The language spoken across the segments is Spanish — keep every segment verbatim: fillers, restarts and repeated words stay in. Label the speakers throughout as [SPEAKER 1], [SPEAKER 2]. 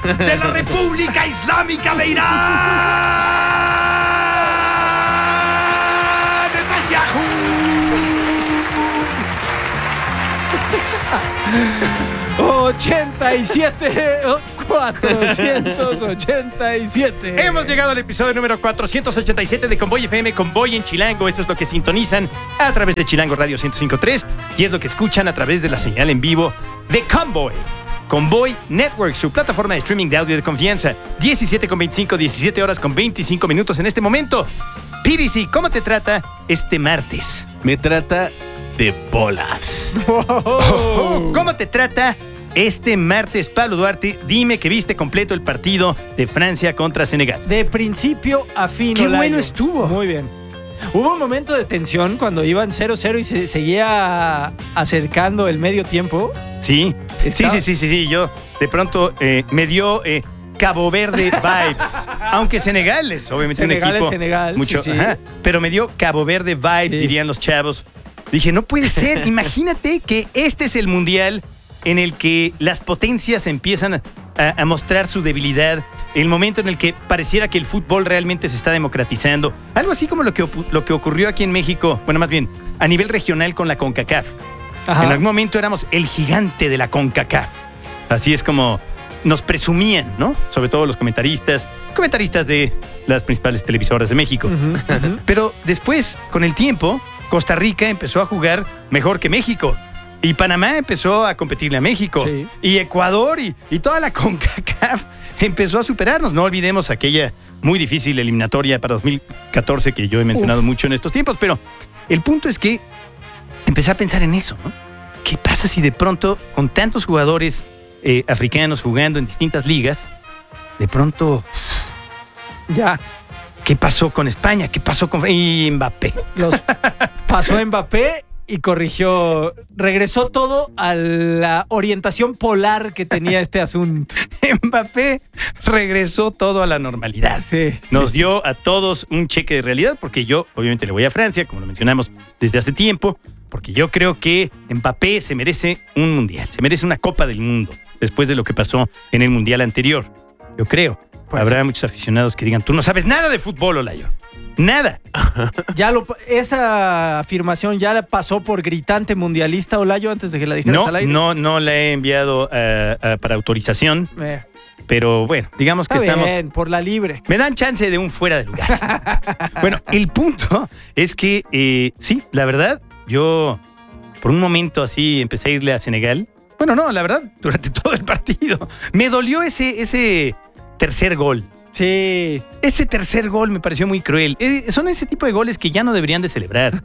[SPEAKER 1] de la República Islámica de Irán. ¡Netanyahu!
[SPEAKER 2] ochenta y siete, cuatrocientos ochenta y siete.
[SPEAKER 1] Hemos llegado al episodio número cuatrocientos ochenta y siete de Convoy F M, Convoy en Chilango. Esto es lo que sintonizan a través de Chilango Radio ciento cinco punto tres y es lo que escuchan a través de la señal en vivo de Convoy. Convoy Network, su plataforma de streaming de audio de confianza. diecisiete con veinticinco, diecisiete horas con veinticinco minutos en este momento. P D C, ¿cómo te trata este martes?
[SPEAKER 3] Me trata de bolas.
[SPEAKER 1] Oh, ¿cómo te trata este martes, Pablo Duarte? Dime que viste completo el partido de Francia contra Senegal.
[SPEAKER 2] De principio a fin.
[SPEAKER 1] ¡Qué
[SPEAKER 2] Olayo.
[SPEAKER 1] bueno estuvo!
[SPEAKER 2] Muy bien. Hubo un momento de tensión cuando iban cero cero y se seguía acercando el medio tiempo.
[SPEAKER 1] Sí, sí,
[SPEAKER 2] Estaba...
[SPEAKER 1] sí, sí, sí, sí. Yo de pronto eh, me dio eh, Cabo Verde vibes. Aunque Senegal es obviamente
[SPEAKER 2] Senegal
[SPEAKER 1] un equipo
[SPEAKER 2] es Senegal,
[SPEAKER 1] mucho,
[SPEAKER 2] sí, sí.
[SPEAKER 1] Ajá, pero me dio Cabo Verde vibes,
[SPEAKER 2] Sí.
[SPEAKER 1] dirían los chavos. Dije, no puede ser. Imagínate que este es el mundial en el que las potencias empiezan a, a mostrar su debilidad. El momento en el que pareciera que el fútbol realmente se está democratizando. Algo así como lo que, lo que ocurrió aquí en México, bueno, más bien, a nivel regional con la CONCACAF.
[SPEAKER 2] Ajá.
[SPEAKER 1] En algún momento éramos el gigante de la CONCACAF. Así es como nos presumían, ¿no? Sobre todo los comentaristas, comentaristas de las principales televisoras de México.
[SPEAKER 2] Uh-huh, uh-huh.
[SPEAKER 1] Pero después, con el tiempo, Costa Rica empezó a jugar mejor que México. Y Panamá empezó a competirle a México.
[SPEAKER 2] Sí.
[SPEAKER 1] Y Ecuador y, y toda la CONCACAF empezó a superarnos. No olvidemos aquella muy difícil eliminatoria para dos mil catorce que yo he mencionado
[SPEAKER 2] Uf.
[SPEAKER 1] mucho en estos tiempos. Pero el punto es que empecé a pensar en eso, ¿no? ¿Qué pasa si de pronto, con tantos jugadores eh, africanos jugando en distintas ligas, de pronto,
[SPEAKER 2] Ya.
[SPEAKER 1] ¿qué pasó con España? ¿Qué pasó con y Mbappé?
[SPEAKER 2] Los pasó Mbappé y corrigió, regresó todo a la orientación polar que tenía este asunto.
[SPEAKER 1] Mbappé regresó todo a la normalidad.
[SPEAKER 2] Sí.
[SPEAKER 1] Nos dio a todos un cheque de realidad, porque yo obviamente le voy a Francia, como lo mencionamos desde hace tiempo, porque yo creo que Mbappé se merece un mundial, se merece una Copa del Mundo, después de lo que pasó en el mundial anterior. Yo creo.
[SPEAKER 2] Pues,
[SPEAKER 1] habrá muchos aficionados que digan, tú no sabes nada de fútbol, Olayo. Nada.
[SPEAKER 2] Ya lo, esa afirmación ya la pasó por gritante mundialista, Olayo, antes de que la dijeras
[SPEAKER 1] No,
[SPEAKER 2] al aire.
[SPEAKER 1] no, no la he enviado uh, uh, para autorización,
[SPEAKER 2] Eh,
[SPEAKER 1] pero bueno, digamos que
[SPEAKER 2] está
[SPEAKER 1] estamos...
[SPEAKER 2] bien, por la libre.
[SPEAKER 1] Me dan chance de un fuera de lugar. Bueno, el punto es que, eh, sí, la verdad, yo por un momento así empecé a irle a Senegal. Bueno, no, la verdad, durante todo el partido. Me dolió ese, ese tercer gol.
[SPEAKER 2] Sí.
[SPEAKER 1] Ese tercer gol me pareció muy cruel. Eh, son ese tipo de goles que ya no deberían de celebrar.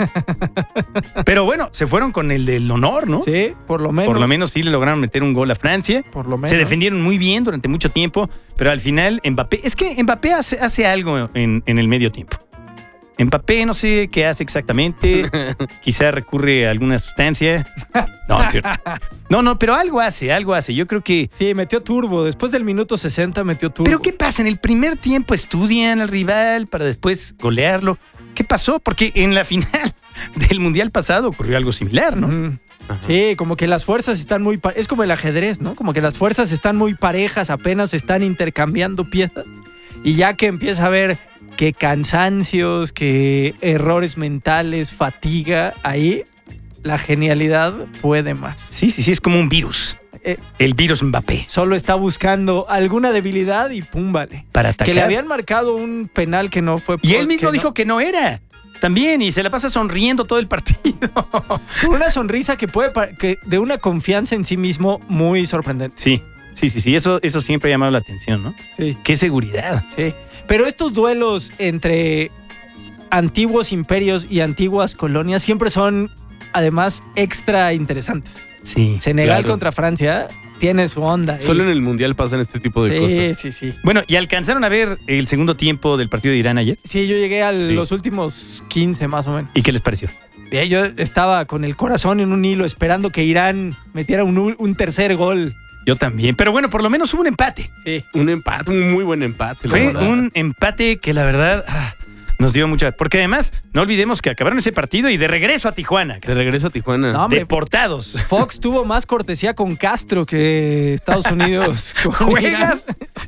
[SPEAKER 1] Pero bueno, se fueron con el del honor, ¿no?
[SPEAKER 2] Sí, por lo menos.
[SPEAKER 1] Por lo menos sí le lograron meter un gol a Francia.
[SPEAKER 2] Por lo menos.
[SPEAKER 1] Se defendieron muy bien durante mucho tiempo, pero al final Mbappé... Es que Mbappé hace, hace algo en, en el medio tiempo. Mbappé no sé qué hace exactamente. Quizá recurre a alguna sustancia. No, es cierto. No, no, pero algo hace, algo hace. Yo creo que...
[SPEAKER 2] Sí, metió turbo. Después del minuto sesenta metió turbo.
[SPEAKER 1] ¿Pero qué pasa? En el primer tiempo estudian al rival para después golearlo. ¿Qué pasó? Porque en la final del Mundial pasado ocurrió algo similar, ¿no?
[SPEAKER 2] Mm. Sí, como que las fuerzas están muy... Pa- es como el ajedrez, ¿no? Como que las fuerzas están muy parejas, apenas están intercambiando piezas. Y ya que empieza a haber que cansancios, que errores mentales, fatiga, ahí la genialidad puede más.
[SPEAKER 1] Sí, sí, sí, es como un virus.
[SPEAKER 2] Eh,
[SPEAKER 1] El virus Mbappé.
[SPEAKER 2] Solo está buscando alguna debilidad y pum, vale.
[SPEAKER 1] Para atacar.
[SPEAKER 2] Que le habían marcado un penal que no fue...
[SPEAKER 1] Y él
[SPEAKER 2] por-
[SPEAKER 1] mismo
[SPEAKER 2] que
[SPEAKER 1] dijo
[SPEAKER 2] no-
[SPEAKER 1] que no era. También, y se la pasa sonriendo todo el partido.
[SPEAKER 2] Con una sonrisa que puede... pa- que de una confianza en sí mismo muy sorprendente.
[SPEAKER 1] Sí, sí, sí, sí. Eso, eso siempre ha llamado la atención, ¿no?
[SPEAKER 2] Sí.
[SPEAKER 1] Qué seguridad.
[SPEAKER 2] Sí, pero estos duelos entre antiguos imperios y antiguas colonias siempre son, además, extra interesantes.
[SPEAKER 1] Sí.
[SPEAKER 2] Senegal
[SPEAKER 3] claro.
[SPEAKER 2] contra Francia tiene su onda. ahí.
[SPEAKER 3] Solo en el mundial pasan este tipo de
[SPEAKER 2] Sí,
[SPEAKER 3] cosas.
[SPEAKER 2] sí, sí.
[SPEAKER 1] Bueno, ¿y alcanzaron a ver el segundo tiempo del partido de Irán ayer?
[SPEAKER 2] Sí, yo llegué a
[SPEAKER 3] Sí.
[SPEAKER 2] los últimos quince más o menos.
[SPEAKER 1] ¿Y qué les pareció?
[SPEAKER 2] Eh, Yo estaba con el corazón en un hilo esperando que Irán metiera un, ul- un tercer gol.
[SPEAKER 1] Yo también. Pero bueno, por lo menos hubo un empate.
[SPEAKER 2] Sí.
[SPEAKER 3] Un empate, un muy buen empate. la
[SPEAKER 1] Fue
[SPEAKER 3] verdad.
[SPEAKER 1] un empate que la verdad ah, nos dio mucha... Porque además, no olvidemos que acabaron ese partido y de regreso a Tijuana.
[SPEAKER 3] De regreso a Tijuana.
[SPEAKER 2] No, hombre.
[SPEAKER 1] Deportados.
[SPEAKER 2] Fox tuvo más cortesía con Castro que Estados Unidos con
[SPEAKER 1] ¿Juegas?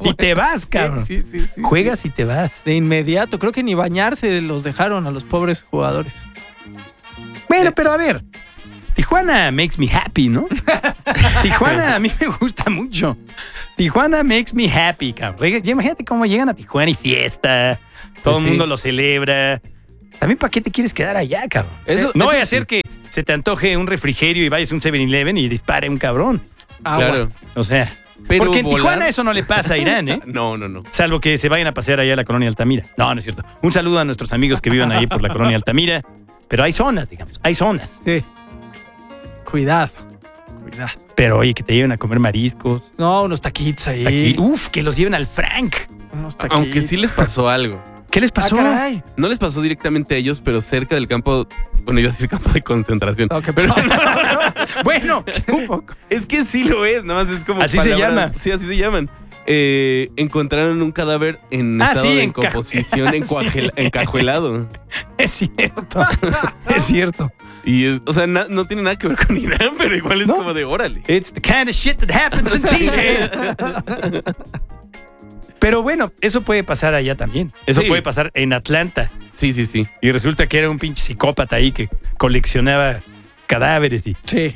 [SPEAKER 1] y te vas, cabrón.
[SPEAKER 2] Sí, sí, sí.
[SPEAKER 1] Juegas
[SPEAKER 2] sí.
[SPEAKER 1] y te vas.
[SPEAKER 2] De inmediato. Creo que ni bañarse los dejaron a los pobres jugadores.
[SPEAKER 1] Bueno, pero a ver. Tijuana makes me happy, ¿no? Tijuana a mí me gusta mucho. Tijuana makes me happy, cabrón. Imagínate cómo llegan a Tijuana y fiesta. Todo el
[SPEAKER 3] Sí.
[SPEAKER 1] mundo lo celebra. También, ¿para qué te quieres quedar allá, cabrón?
[SPEAKER 3] Eso-
[SPEAKER 1] no
[SPEAKER 3] eso
[SPEAKER 1] voy a
[SPEAKER 3] sí.
[SPEAKER 1] hacer que se te antoje un refrigerio y vayas a un seven eleven y dispare un cabrón.
[SPEAKER 2] Aguas.
[SPEAKER 3] Claro.
[SPEAKER 1] O sea,
[SPEAKER 3] Pero
[SPEAKER 1] porque en
[SPEAKER 3] volar-
[SPEAKER 1] Tijuana eso no le pasa a Irán, ¿eh?
[SPEAKER 3] No, no, no.
[SPEAKER 1] Salvo que se vayan a pasear allá a la colonia Altamira. No, no es cierto. Un saludo a nuestros amigos que vivan ahí por la colonia Altamira. Pero hay zonas, digamos. Hay zonas.
[SPEAKER 2] Sí. Cuidado. Cuidado.
[SPEAKER 1] Pero oye, que te lleven a comer mariscos.
[SPEAKER 2] No, unos taquitos ahí.
[SPEAKER 1] Aquí. Uf, que los lleven al Frank.
[SPEAKER 2] Unos taquitos.
[SPEAKER 3] Aunque sí les pasó algo.
[SPEAKER 1] ¿Qué les
[SPEAKER 2] Ah,
[SPEAKER 1] pasó?
[SPEAKER 2] caray.
[SPEAKER 3] No les pasó directamente a ellos, pero cerca del campo, bueno, iba a decir campo de concentración.
[SPEAKER 2] No, ¿qué
[SPEAKER 3] Pero
[SPEAKER 2] pasó?
[SPEAKER 1] Bueno, un poco.
[SPEAKER 3] es que sí lo es, nada más es como
[SPEAKER 1] Así se
[SPEAKER 3] palabras-
[SPEAKER 1] llama.
[SPEAKER 3] Sí, así se llaman. Eh, encontraron un cadáver en
[SPEAKER 1] Ah,
[SPEAKER 3] estado
[SPEAKER 1] sí,
[SPEAKER 3] de
[SPEAKER 1] en ca-
[SPEAKER 3] composición encuajel- encajuelado.
[SPEAKER 1] Es cierto. Es cierto.
[SPEAKER 3] Y es, o sea, na- no tiene nada que ver con Irán, pero igual es
[SPEAKER 1] No.
[SPEAKER 3] como de órale.
[SPEAKER 1] It's the kind of shit that happens in T J. Pero bueno, eso puede pasar allá también. Eso
[SPEAKER 3] Sí.
[SPEAKER 1] puede pasar en Atlanta.
[SPEAKER 3] Sí, sí, sí.
[SPEAKER 1] Y resulta que era un pinche psicópata ahí que coleccionaba cadáveres y...
[SPEAKER 2] Sí.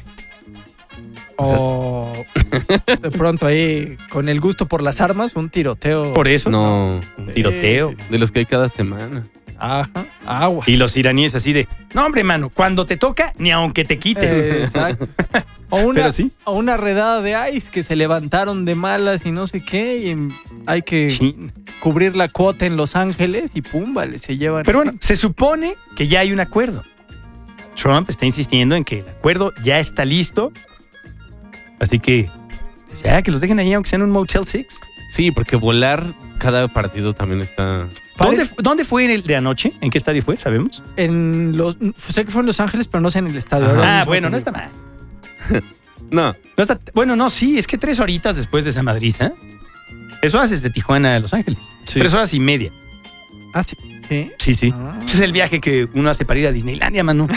[SPEAKER 2] O de pronto ahí, con el gusto por las armas, un tiroteo.
[SPEAKER 1] Por eso,
[SPEAKER 3] No,
[SPEAKER 1] un tiroteo.
[SPEAKER 3] de los que hay cada semana.
[SPEAKER 2] Ajá, agua.
[SPEAKER 1] Y los iraníes así de, no hombre, mano, cuando te toca, ni aunque te quites.
[SPEAKER 2] Eh, exacto. O una,
[SPEAKER 1] Pero sí.
[SPEAKER 2] o una redada de ice que se levantaron de malas y no sé qué. Y hay que
[SPEAKER 1] Chin.
[SPEAKER 2] cubrir la cuota en Los Ángeles y pum, vale, se llevan.
[SPEAKER 1] Pero bueno, se supone que ya hay un acuerdo. Trump está insistiendo en que el acuerdo ya está listo. Así que, pues ya, que los dejen ahí aunque sea en un Motel seis.
[SPEAKER 3] Sí, porque volar cada partido también está...
[SPEAKER 1] ¿Dónde, ¿Dónde fue en el de anoche? ¿En qué estadio fue? ¿Sabemos?
[SPEAKER 2] En los, sé que fue en Los Ángeles, pero no sé en el estadio.
[SPEAKER 3] Ajá.
[SPEAKER 2] Ahora
[SPEAKER 1] Ah,
[SPEAKER 2] mismo
[SPEAKER 1] bueno,
[SPEAKER 2] te
[SPEAKER 1] no
[SPEAKER 2] digo.
[SPEAKER 1] está mal.
[SPEAKER 3] No,
[SPEAKER 1] No está, bueno, no, sí, es que tres horitas después de esa madriza. Eso haces de Tijuana a Los Ángeles.
[SPEAKER 3] Sí.
[SPEAKER 1] Tres horas y media.
[SPEAKER 2] Ah, sí. Sí.
[SPEAKER 1] Sí, sí.
[SPEAKER 2] Ah.
[SPEAKER 1] Ese es el viaje que uno hace para ir a Disneylandia, mano.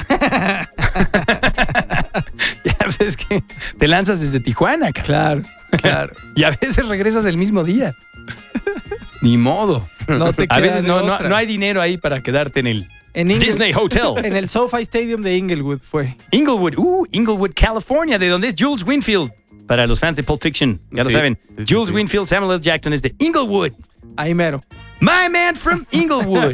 [SPEAKER 1] Ya pues es que te lanzas desde Tijuana, cara.
[SPEAKER 2] Claro, claro.
[SPEAKER 1] Y a veces regresas el mismo día. Ni modo.
[SPEAKER 2] No te
[SPEAKER 1] A
[SPEAKER 2] queda
[SPEAKER 1] veces
[SPEAKER 2] de
[SPEAKER 1] no, no,
[SPEAKER 2] otra.
[SPEAKER 1] no hay dinero ahí para quedarte en el
[SPEAKER 2] En Ingle-
[SPEAKER 1] Disney Hotel.
[SPEAKER 2] En el SoFi Stadium de Inglewood fue.
[SPEAKER 1] Inglewood, uh, Inglewood, California, de donde es Jules Winfield. Para los fans de Pulp Fiction, ya lo
[SPEAKER 3] Sí,
[SPEAKER 1] saben.
[SPEAKER 3] sí, sí,
[SPEAKER 1] Jules
[SPEAKER 3] sí.
[SPEAKER 1] Winfield, Samuel L. Jackson es de Inglewood.
[SPEAKER 2] Ahí mero.
[SPEAKER 1] My man from Inglewood.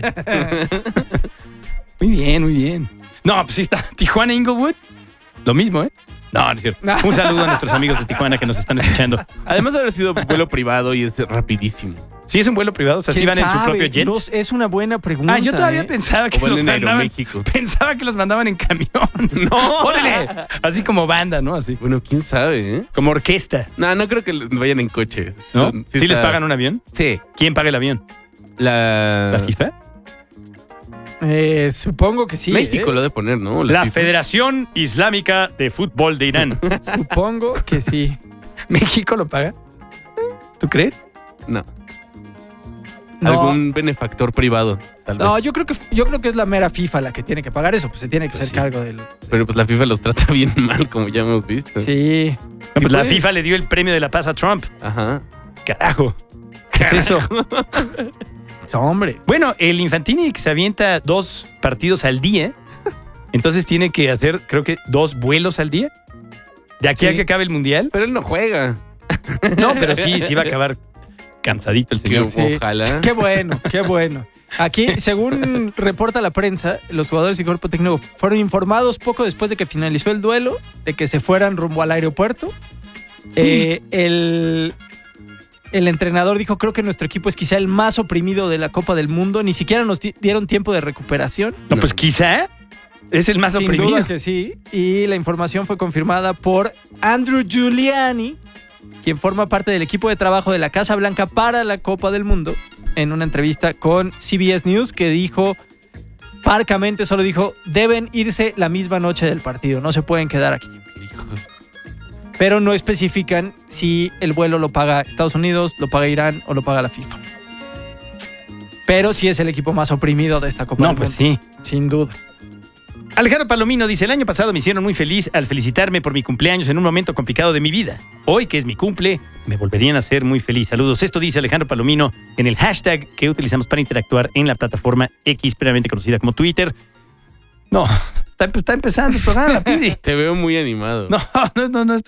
[SPEAKER 1] Muy bien, muy bien. No, pues sí está. Tijuana, Inglewood. Lo mismo, ¿eh? No, no es cierto. Un saludo a nuestros amigos de Tijuana que nos están escuchando.
[SPEAKER 3] además de haber sido vuelo privado y es rapidísimo.
[SPEAKER 1] ¿Sí es un vuelo privado? O sea, ¿sí
[SPEAKER 2] ¿Quién
[SPEAKER 1] van en su
[SPEAKER 2] sabe?
[SPEAKER 1] propio jet?
[SPEAKER 2] No, es una buena pregunta.
[SPEAKER 1] Ah, yo todavía
[SPEAKER 2] ¿eh?
[SPEAKER 1] pensaba que
[SPEAKER 3] O van
[SPEAKER 1] los
[SPEAKER 3] en
[SPEAKER 1] mandaban.
[SPEAKER 3] Aeroméxico.
[SPEAKER 1] Pensaba que los mandaban en camión.
[SPEAKER 3] No.
[SPEAKER 1] ¡Órale! Así como banda, ¿no? Así.
[SPEAKER 3] Bueno, quién sabe, ¿eh?
[SPEAKER 1] Como orquesta.
[SPEAKER 3] No, no creo que vayan en coche.
[SPEAKER 1] ¿No?
[SPEAKER 3] Sí,
[SPEAKER 1] ¿Sí, les
[SPEAKER 3] está-
[SPEAKER 1] pagan un avión?
[SPEAKER 3] Sí.
[SPEAKER 1] ¿Quién paga el avión?
[SPEAKER 3] La...
[SPEAKER 1] ¿La FIFA?
[SPEAKER 2] Eh, supongo que sí.
[SPEAKER 3] México
[SPEAKER 2] ¿eh?
[SPEAKER 3] lo ha de poner, ¿no?
[SPEAKER 1] La
[SPEAKER 3] FIFA.
[SPEAKER 1] Federación Islámica de Fútbol de Irán.
[SPEAKER 2] Supongo que sí.
[SPEAKER 1] ¿México lo paga? ¿Tú crees?
[SPEAKER 3] No.
[SPEAKER 2] No.
[SPEAKER 3] Algún benefactor privado, tal
[SPEAKER 2] No,
[SPEAKER 3] vez.
[SPEAKER 2] yo creo que yo creo que es la mera FIFA la que tiene que pagar eso, pues se tiene que
[SPEAKER 3] Pues
[SPEAKER 2] hacer
[SPEAKER 3] sí.
[SPEAKER 2] cargo del.
[SPEAKER 3] Pero pues la FIFA los trata bien mal, como ya hemos visto.
[SPEAKER 2] Sí.
[SPEAKER 1] No, pues la
[SPEAKER 3] puede.
[SPEAKER 1] FIFA le dio el premio de la paz a Trump.
[SPEAKER 3] Ajá.
[SPEAKER 1] Carajo. ¿Qué es eso?
[SPEAKER 2] No, hombre.
[SPEAKER 1] Bueno, el Infantini que se avienta dos partidos al día, entonces tiene que hacer, creo que, dos vuelos al día. De aquí a
[SPEAKER 3] Sí.
[SPEAKER 1] que acabe el Mundial.
[SPEAKER 3] Pero él no juega.
[SPEAKER 1] No, pero sí, sí va a acabar cansadito el
[SPEAKER 3] Que
[SPEAKER 1] señor.
[SPEAKER 2] Sí.
[SPEAKER 3] Ojalá.
[SPEAKER 2] Qué bueno, qué bueno. Aquí, según reporta la prensa, los jugadores y cuerpo técnico fueron informados poco después de que finalizó el duelo de que se fueran rumbo al aeropuerto. Eh, el, el entrenador dijo, creo que nuestro equipo es quizá el más oprimido de la Copa del Mundo. Ni siquiera nos di- dieron tiempo de recuperación.
[SPEAKER 1] No, pues quizá es el más
[SPEAKER 2] Sin
[SPEAKER 1] oprimido.
[SPEAKER 2] duda que sí. Y la información fue confirmada por Andrew Giuliani, quien forma parte del equipo de trabajo de la Casa Blanca para la Copa del Mundo, en una entrevista con C B S News, que dijo, parcamente solo dijo, deben irse la misma noche del partido, no se pueden quedar aquí.
[SPEAKER 3] Hijo.
[SPEAKER 2] Pero no especifican si el vuelo lo paga Estados Unidos, lo paga Irán o lo paga la FIFA. Pero sí es el equipo más oprimido de esta Copa
[SPEAKER 1] No,
[SPEAKER 2] del
[SPEAKER 1] pues
[SPEAKER 2] Mundo,
[SPEAKER 1] sí.
[SPEAKER 2] sin duda.
[SPEAKER 1] Alejandro Palomino dice, el año pasado me hicieron muy feliz al felicitarme por mi cumpleaños en un momento complicado de mi vida. Hoy, que es mi cumple, me volverían a hacer muy feliz. Saludos. Esto dice Alejandro Palomino en el hashtag que utilizamos para interactuar en la plataforma X, previamente conocida como Twitter. No, está, está empezando el programa, Pidi.
[SPEAKER 3] Te veo muy animado.
[SPEAKER 1] No, no, no, no.